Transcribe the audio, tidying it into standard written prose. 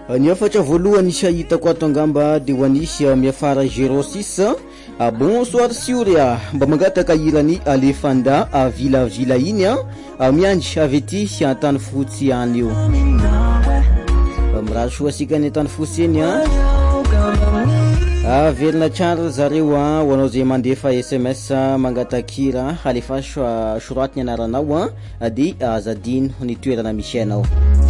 Ny efatra voalohany isa hitako ato angamba de hoanisy miafara 06. Bonsoir Siouria, mba mangataka irany Alefanda vila iny miandry avy ety sy antany fotsy any io. Miraha soa asika ny antany fotsy eny Verina tsara zareo ho anao zay mandefa SMS mangatakira alefa soratiny anaranao de azadino ny toerana misy anao.